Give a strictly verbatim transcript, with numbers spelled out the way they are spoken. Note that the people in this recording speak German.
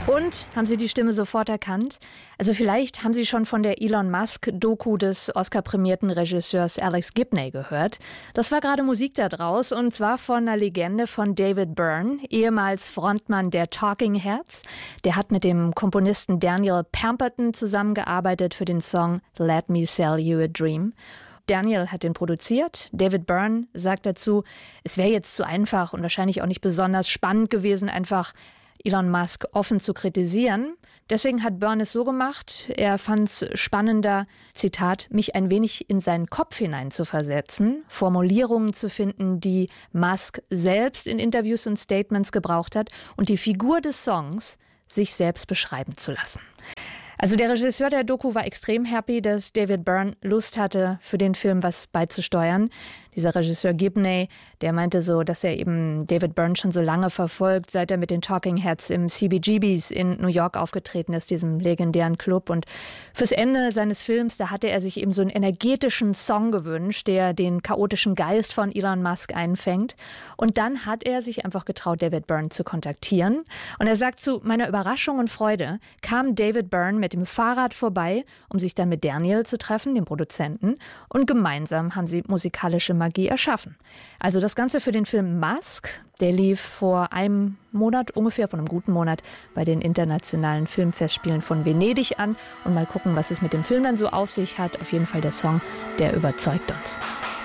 Und haben Sie die Stimme sofort erkannt? Also vielleicht haben Sie schon von der Elon Musk-Doku des Oscar-prämierten Regisseurs Alex Gibney gehört. Das war gerade Musik da draus, und zwar von einer Legende von David Byrne, ehemals Frontmann der Talking Heads. Der hat mit dem Komponisten Daniel Pemberton zusammengearbeitet für den Song Let Me Sell You a Dream. Daniel hat den produziert. David Byrne sagt dazu, es wäre jetzt zu einfach und wahrscheinlich auch nicht besonders spannend gewesen, einfach Elon Musk offen zu kritisieren. Deswegen hat Byrne es so gemacht, er fand es spannender, Zitat, mich ein wenig in seinen Kopf hinein zu versetzen, Formulierungen zu finden, die Musk selbst in Interviews und Statements gebraucht hat und die Figur des Songs sich selbst beschreiben zu lassen. Also der Regisseur der Doku war extrem happy, dass David Byrne Lust hatte, für den Film was beizusteuern. Dieser Regisseur Gibney, der meinte so, dass er eben David Byrne schon so lange verfolgt, seit er mit den Talking Heads im C B G B's in New York aufgetreten ist, diesem legendären Club. Und fürs Ende seines Films, da hatte er sich eben so einen energetischen Song gewünscht, der den chaotischen Geist von Elon Musk einfängt. Und dann hat er sich einfach getraut, David Byrne zu kontaktieren. Und er sagt, zu meiner Überraschung und Freude kam David Byrne mit dem Fahrrad vorbei, um sich dann mit Daniel zu treffen, dem Produzenten. Und gemeinsam haben sie musikalische Magie erschaffen. Also das Ganze für den Film Musk, der lief vor einem Monat, ungefähr von einem guten Monat, bei den internationalen Filmfestspielen von Venedig an. Und mal gucken, was es mit dem Film dann so auf sich hat. Auf jeden Fall der Song, der überzeugt uns.